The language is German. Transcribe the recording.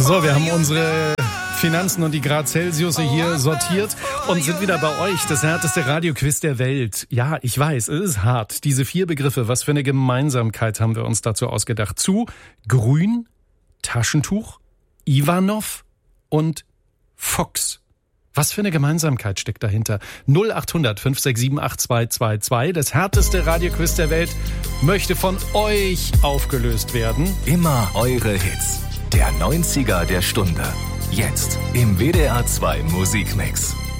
So, wir haben unsere Finanzen und die Grad Celsius hier sortiert und sind wieder bei euch. Das härteste Radioquiz der Welt. Ja, ich weiß, es ist hart. Diese 4 Begriffe, was für eine Gemeinsamkeit haben wir uns dazu ausgedacht? Zu Grün, Taschentuch, Ivanov und Fox. Was für eine Gemeinsamkeit steckt dahinter? 0800 567 8222. Das härteste Radioquiz der Welt möchte von euch aufgelöst werden. Immer eure Hits. Der 90er der Stunde. Jetzt im WDR 2 Musikmix.